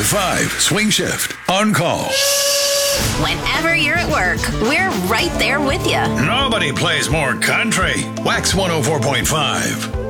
5, Swing Shift, On Call. Whenever you're at work, we're right there with you. Nobody plays more country. Wax 104.5.